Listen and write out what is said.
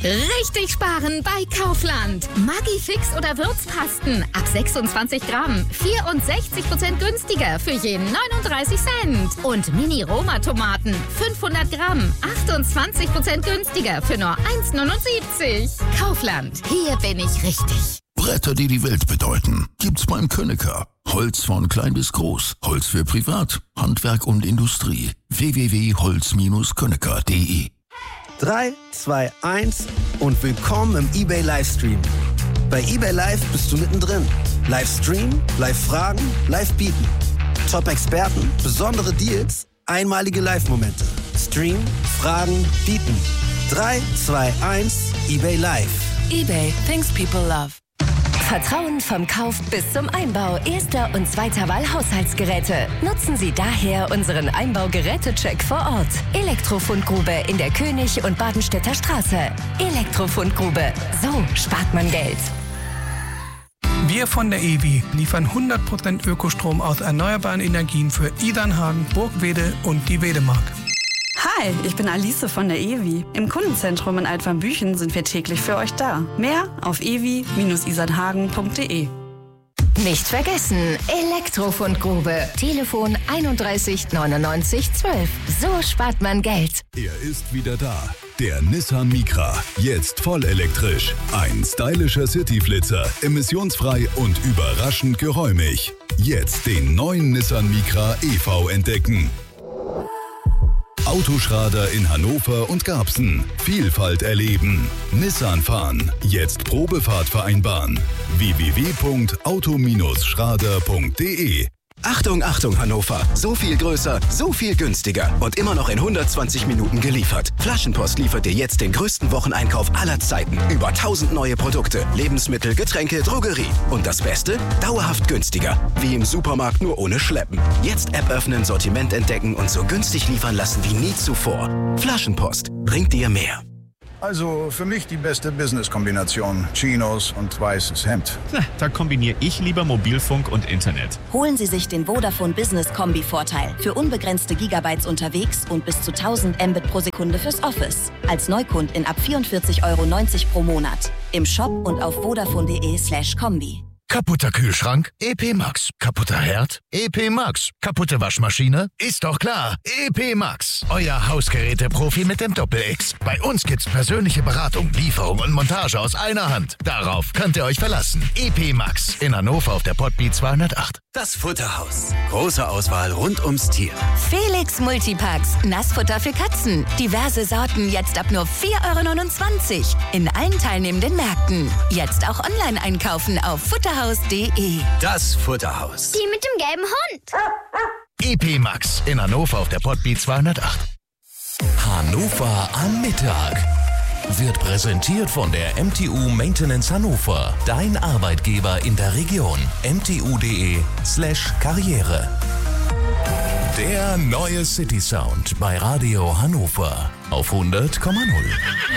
Richtig sparen bei Kaufland. Maggi-Fix oder Würzpasten ab 26 Gramm. 64% günstiger für jeden 39 Cent. Und Mini-Roma-Tomaten 500 Gramm. 28% günstiger für nur 1,79. Kaufland, hier bin ich richtig. Bretter, die die Welt bedeuten, gibt's beim Könecker. Holz von klein bis groß. Holz für Privat, Handwerk und Industrie. www.holz-könecker.de 3, 2, 1 und willkommen im eBay Livestream. Bei eBay Live bist du mittendrin. Livestream, Live-Fragen, Live-Bieten. Top-Experten, besondere Deals, einmalige Live-Momente. Stream, Fragen, Bieten. 3, 2, 1, eBay Live. eBay, things people love. Vertrauen vom Kauf bis zum Einbau erster und zweiter Wahl Haushaltsgeräte. Nutzen Sie daher unseren Einbaugerätecheck vor Ort. Elektrofundgrube in der König- und Badenstädter Straße. Elektrofundgrube. So spart man Geld. Wir von der EWI liefern 100% Ökostrom aus erneuerbaren Energien für Idernhagen, Burgwedel und die Wedemark. Hi, ich bin Alice von der EWI. Im Kundenzentrum in Altwarmbüchen sind wir täglich für euch da. Mehr auf ewi-isernhagen.de. Nicht vergessen, Elektrofundgrube. Telefon 31 99 12. So spart man Geld. Er ist wieder da. Der Nissan Micra. Jetzt voll elektrisch. Ein stylischer Cityflitzer. Emissionsfrei und überraschend geräumig. Jetzt den neuen Nissan Micra EV entdecken. Autoschrader in Hannover und Garbsen. Vielfalt erleben. Nissan fahren. Jetzt Probefahrt vereinbaren. www.auto-schrader.de. Achtung, Achtung, Hannover. So viel größer, so viel günstiger und immer noch in 120 Minuten geliefert. Flaschenpost liefert dir jetzt den größten Wocheneinkauf aller Zeiten. Über 1000 neue Produkte, Lebensmittel, Getränke, Drogerie. Und das Beste? Dauerhaft günstiger. Wie im Supermarkt, nur ohne Schleppen. Jetzt App öffnen, Sortiment entdecken und so günstig liefern lassen wie nie zuvor. Flaschenpost bringt dir mehr. Also für mich die beste Business-Kombination. Chinos und weißes Hemd. Da kombiniere ich lieber Mobilfunk und Internet. Holen Sie sich den Vodafone Business Kombi-Vorteil. Für unbegrenzte Gigabytes unterwegs und bis zu 1000 Mbit pro Sekunde fürs Office. Als Neukundin ab 44,90 € pro Monat. Im Shop und auf vodafone.de/kombi. Kaputter Kühlschrank? EP Max. Kaputter Herd? EP Max. Kaputte Waschmaschine? Ist doch klar. EP Max. Euer Hausgeräte-Profi mit dem Doppel-X. Bei uns gibt's persönliche Beratung, Lieferung und Montage aus einer Hand. Darauf könnt ihr euch verlassen. EP Max. In Hannover auf der Pottby 208. Das Futterhaus. Große Auswahl rund ums Tier. Felix Multipacks. Nassfutter für Katzen. Diverse Sorten jetzt ab nur 4,29 € in allen teilnehmenden Märkten. Jetzt auch online einkaufen auf futterhaus.de. Das Futterhaus. Die mit dem gelben Hund. EP Max. In Hannover auf der Pottby 208. Hannover am Mittag wird präsentiert von der MTU Maintenance Hannover. Dein Arbeitgeber in der Region. mtu.de/Karriere. Der neue City Sound bei Radio Hannover auf 100,0.